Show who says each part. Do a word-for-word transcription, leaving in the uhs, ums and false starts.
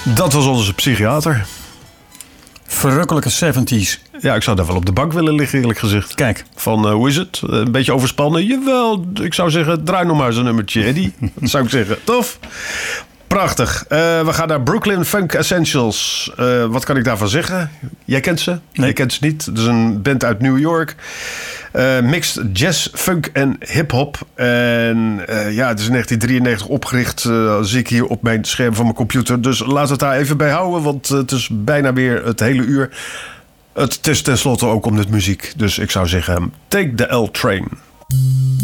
Speaker 1: Dat was onze psychiater.
Speaker 2: Verrukkelijke zeventies.
Speaker 1: Ja, ik zou daar wel op de bank willen liggen, eerlijk gezegd.
Speaker 2: Kijk.
Speaker 1: Van, uh, hoe is het? Uh, een beetje overspannen? Jawel, ik zou zeggen, draai nog maar eens een nummertje, Eddie. Dat zou ik zeggen. Tof. Prachtig. Uh, we gaan naar Brooklyn Funk Essentials. Uh, wat kan ik daarvan zeggen? Jij kent ze?
Speaker 2: Nee.
Speaker 1: Jij kent ze niet. Het is een band uit New York. Uh, mixed jazz, funk en hip-hop. En uh, ja, het is in negentien drieënnegentig opgericht. Uh, zie ik hier op mijn scherm van mijn computer. Dus laat het daar even bij houden. Want uh, het is bijna weer het hele uur. Het is tenslotte ook om dit muziek. Dus ik zou zeggen, take the L-train.